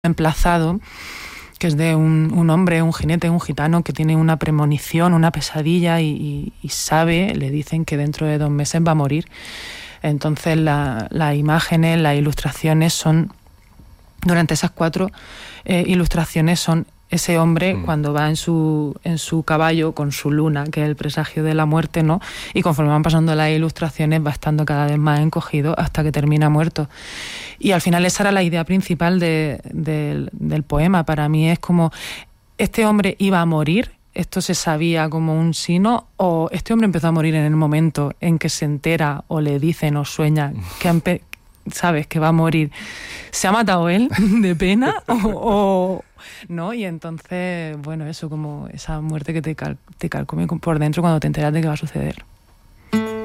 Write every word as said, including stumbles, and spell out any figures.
emplazado, que es de un, un hombre, un jinete, un gitano que tiene una premonición, una pesadilla y, y, y sabe, le dicen que dentro de dos meses va a morir. Entonces la, las imágenes, las ilustraciones son, durante esas cuatro eh, ilustraciones son ese hombre mm. cuando va en su, en su caballo con su luna, que es el presagio de la muerte, ¿no? Y conforme van pasando las ilustraciones va estando cada vez más encogido hasta que termina muerto. Y al final esa era la idea principal de, de, del poema. Para mí es como, este hombre iba a morir, esto se sabía como un sino, o este hombre empezó a morir en el momento en que se entera o le dicen o sueña que empe- sabes que va a morir. ¿Se ha matado él de pena o, o no? Y entonces, bueno, eso como esa muerte que te, cal- te calcome por dentro cuando te enteras de que va a suceder.